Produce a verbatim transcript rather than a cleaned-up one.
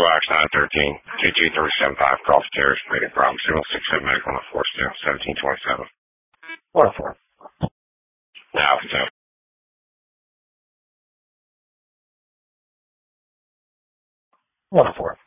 X nine thirteen, two two three seven five, Golf Terrace, Rated Problem, Signal six seven Medical on the four stem, seventeen twenty-seven. one oh four. Now, so. one oh four.